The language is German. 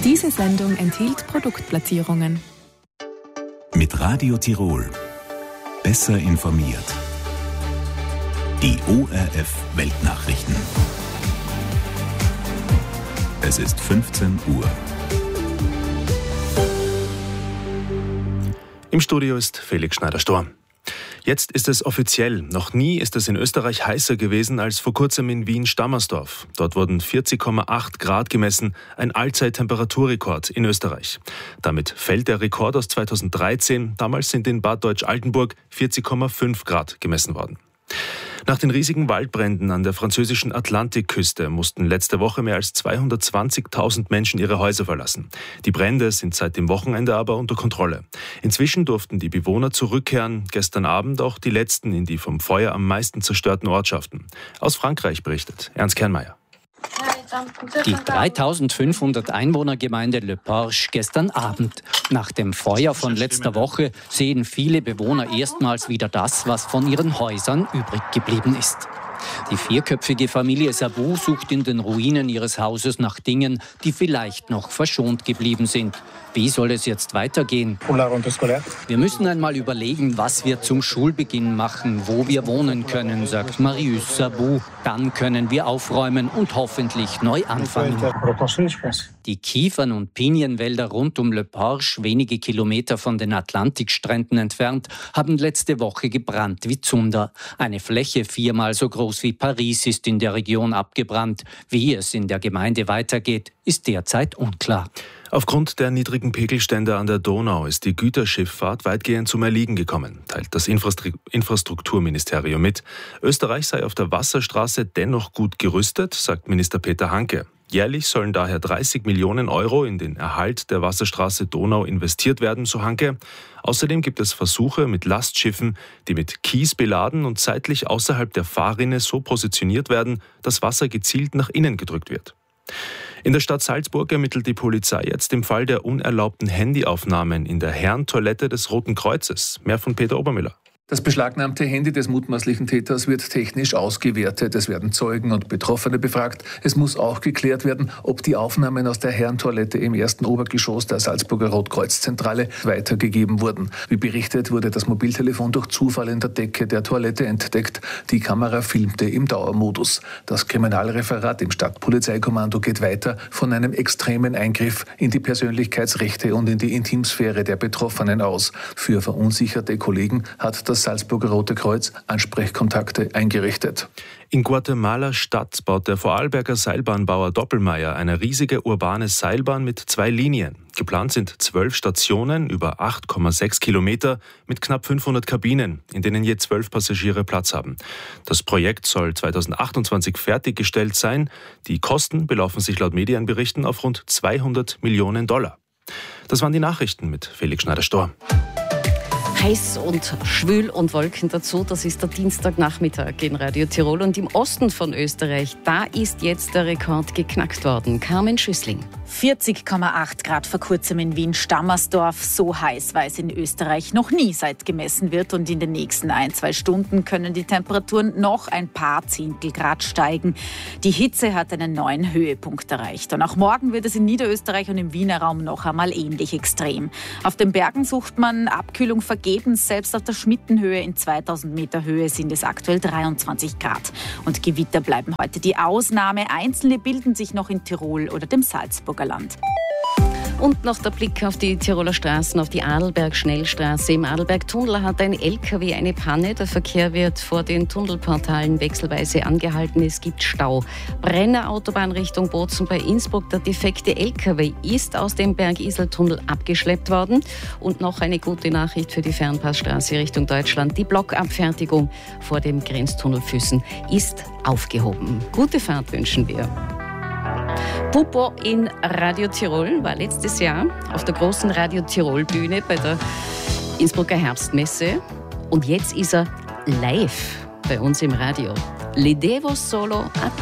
Diese Sendung enthielt Produktplatzierungen. Mit Radio Tirol. Besser informiert. Die ORF Weltnachrichten. Es ist 15 Uhr. Im Studio ist Felix Schneider-Storm. Jetzt ist es offiziell. Noch nie ist es in Österreich heißer gewesen als vor kurzem in Wien-Stammersdorf. Dort wurden 40,8 Grad gemessen, ein Allzeit-Temperaturrekord in Österreich. Damit fällt der Rekord aus 2013. Damals sind in Bad Deutsch-Altenburg 40,5 Grad gemessen worden. Nach den riesigen Waldbränden an der französischen Atlantikküste mussten letzte Woche mehr als 220.000 Menschen ihre Häuser verlassen. Die Brände sind seit dem Wochenende aber unter Kontrolle. Inzwischen durften die Bewohner zurückkehren, gestern Abend auch die letzten in die vom Feuer am meisten zerstörten Ortschaften. Aus Frankreich berichtet Ernst Kernmeier. Die 3500 Einwohnergemeinde Le Porche gestern Abend. Nach dem Feuer von letzter Woche sehen viele Bewohner erstmals wieder das, was von ihren Häusern übrig geblieben ist. Die vierköpfige Familie Sabou sucht in den Ruinen ihres Hauses nach Dingen, die vielleicht noch verschont geblieben sind. Wie soll es jetzt weitergehen? Wir müssen einmal überlegen, was wir zum Schulbeginn machen, wo wir wohnen können, sagt Marius Sabou. Dann können wir aufräumen und hoffentlich neu anfangen. Die Kiefern- und Pinienwälder rund um Le Porche, wenige Kilometer von den Atlantikstränden entfernt, haben letzte Woche gebrannt wie Zunder. Eine Fläche 4-mal so groß wie Paris ist in der Region abgebrannt. Wie es in der Gemeinde weitergeht, ist derzeit unklar. Aufgrund der niedrigen Pegelstände an der Donau ist die Güterschifffahrt weitgehend zum Erliegen gekommen, teilt das Infrastrukturministerium mit. Österreich sei auf der Wasserstraße dennoch gut gerüstet, sagt Minister Peter Hanke. Jährlich sollen daher 30 Millionen Euro in den Erhalt der Wasserstraße Donau investiert werden, so Hanke. Außerdem gibt es Versuche mit Lastschiffen, die mit Kies beladen und seitlich außerhalb der Fahrrinne so positioniert werden, dass Wasser gezielt nach innen gedrückt wird. In der Stadt Salzburg ermittelt die Polizei jetzt im Fall der unerlaubten Handyaufnahmen in der Herrentoilette des Roten Kreuzes. Mehr von Peter Obermüller. Das beschlagnahmte Handy des mutmaßlichen Täters wird technisch ausgewertet. Es werden Zeugen und Betroffene befragt. Es muss auch geklärt werden, ob die Aufnahmen aus der Herrentoilette im ersten Obergeschoss der Salzburger Rotkreuzzentrale weitergegeben wurden. Wie berichtet, wurde das Mobiltelefon durch Zufall in der Decke der Toilette entdeckt. Die Kamera filmte im Dauermodus. Das Kriminalreferat im Stadtpolizeikommando geht weiter von einem extremen Eingriff in die Persönlichkeitsrechte und in die Intimsphäre der Betroffenen aus. Für verunsicherte Kollegen hat das Salzburger Rote Kreuz Ansprechkontakte eingerichtet. In Guatemala-Stadt baut der Vorarlberger Seilbahnbauer Doppelmayr eine riesige urbane Seilbahn mit 2 Linien. Geplant sind 12 Stationen über 8,6 Kilometer mit knapp 500 Kabinen, in denen je 12 Passagiere Platz haben. Das Projekt soll 2028 fertiggestellt sein. Die Kosten belaufen sich laut Medienberichten auf rund 200 Millionen $. Das waren die Nachrichten mit Felix Schneider-Storm. Heiß und schwül und Wolken dazu, das ist der Dienstagnachmittag in Radio Tirol. Und im Osten von Österreich, da ist jetzt der Rekord geknackt worden. Carmen Schüssling. 40,8 Grad vor kurzem in Wien-Stammersdorf. So heiß war es in Österreich noch nie, seit gemessen wird. Und in den nächsten 1-2 Stunden können die Temperaturen noch ein paar Zehntelgrad steigen. Die Hitze hat einen neuen Höhepunkt erreicht. Und auch morgen wird es in Niederösterreich und im Wiener Raum noch einmal ähnlich extrem. Auf den Bergen sucht man Abkühlung vergebens. Selbst auf der Schmittenhöhe in 2000 Meter Höhe sind es aktuell 23 Grad. Und Gewitter bleiben heute die Ausnahme. Einzelne bilden sich noch in Tirol oder dem Salzburger Land. Und noch der Blick auf die Tiroler Straßen, auf die Adelberg-Schnellstraße. Im Adelberg-Tunnel hat ein LKW eine Panne. Der Verkehr wird vor den Tunnelportalen wechselweise angehalten. Es gibt Stau. Brennerautobahn Richtung Bozen bei Innsbruck. Der defekte LKW ist aus dem Bergisel-Tunnel abgeschleppt worden. Und noch eine gute Nachricht für die Fernpassstraße Richtung Deutschland. Die Blockabfertigung vor dem Grenztunnel Füssen ist aufgehoben. Gute Fahrt wünschen wir. Pupo in Radio Tirol war letztes Jahr auf der großen Radio Tirol Bühne bei der Innsbrucker Herbstmesse. Und jetzt ist er live bei uns im Radio. Le devo solo a te.